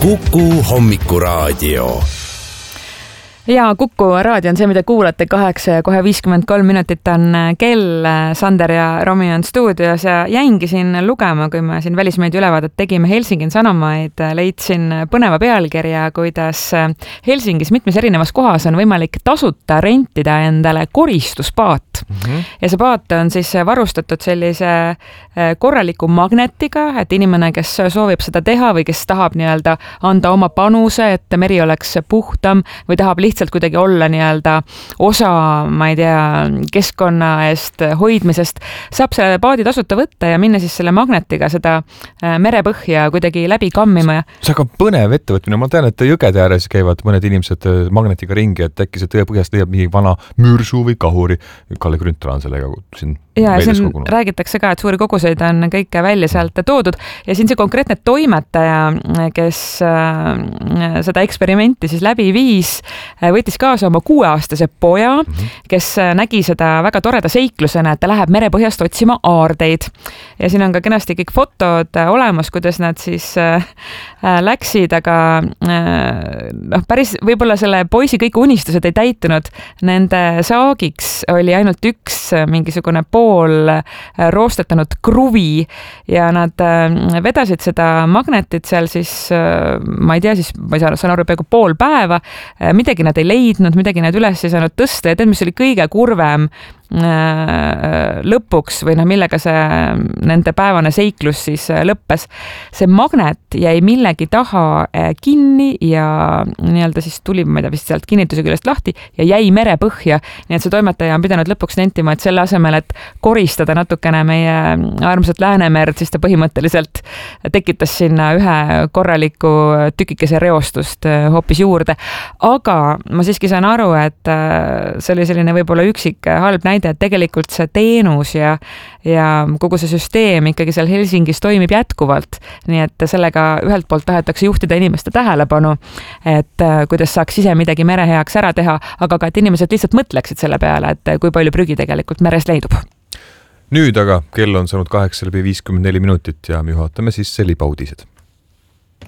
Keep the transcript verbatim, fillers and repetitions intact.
Kuku hommikuraadio. Ja Kuku raadio on see, mida kuulate kaheksa ja kohe viiskümmend kolm minutit on kell. Sander ja Romi on stuudios ja jäingi siin lugema, kui me siin välismeedia ülevaadet tegime Helsingin Sanomaid, leidsin põneva pealkirja, kuidas Helsingis mitmes erinevas kohas on võimalik tasuta rentida endale koristuspaat. Mm-hmm. Ja see paat on siis varustatud sellise korraliku magnetiga, et inimene, kes soovib seda teha või kes tahab nii-öelda anda oma panuse, et meri oleks puhtam või tahab lihtsalt lihtsalt kuidagi olla nii-öelda osa, ma ei tea, keskkonna eest hoidmisest, saab selle paadi tasuta võtta ja minna siis selle magnetiga seda merepõhja kuidagi läbi kammima. See on põnev ettevõtmine. Ma tean, et jõgede ääres käivad mõned inimesed magnetiga ringi, et äkki see tõe põhjast leiab mingi vana mürsu või kahuri. Kalle Grünthal on sellega siin ja siin kogunud. Räägitakse ka, et suuri koguseid on kõike välja sealt toodud ja siin see konkreetne toimetaja, kes seda eksperimenti siis läbi viis, võttis kaasa oma kuueaastase poja, mm-hmm. kes nägi seda väga toreda seiklusena, et ta läheb merepõhjast otsima aardeid. Ja siin on ka kenasti kõik fotod olemas, kuidas nad siis äh, läksid, aga äh, noh, päris võib-olla selle poisi kõik unistused ei täitunud. Nende saagiks oli ainult üks mingisugune pool roostetanud kruvi ja nad äh, vedasid seda magnetit seal siis, äh, ma ei tea, siis ma ei saa, saan aru, peaaegu pool päeva, äh, midagi nad ei leidnud, midagi nad üles ei saanud tõsta ja tead, mis oli kõige kurvem lõpuks või noh, millega see nende päevane seiklus siis lõppes. See magnet jäi millegi taha kinni ja nii-öelda siis tuli, ma ei tea, vist sealt kinnituse küljest lahti ja jäi merepõhja. Nii et see toimetaja on pidanud lõpuks nentima, et selle asemel, et koristada natukene meie armsat Läänemerd, siis ta põhimõtteliselt tekitas sinna ühe korraliku tükikese reostust hoopis juurde. Aga ma siiski saan aru, et see oli selline võib-olla üksik halb näide, et tegelikult see teenus ja, ja kogu see süsteem ikkagi seal Helsingis toimib jätkuvalt. Nii et sellega ühelt poolt tahetakse juhtida inimeste tähelepanu, et kuidas saaks ise midagi mere heaks ära teha, aga ka, et inimesed lihtsalt mõtleksid selle peale, et kui palju prügi tegelikult meres leidub. Nüüd aga kell on saanud kaheksa läbi viiskümmend neli minutit ja me juhatame siis libauudised.